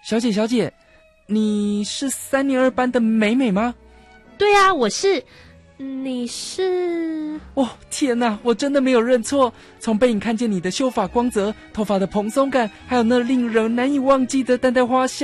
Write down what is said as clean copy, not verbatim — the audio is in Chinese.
小姐，你是3年2班的美美吗？ 对啊，我是。你是？ 哦，天哪，我真的没有认错。从背影看见你的秀发光泽、头发的蓬松感，还有那令人难以忘记的淡淡花香。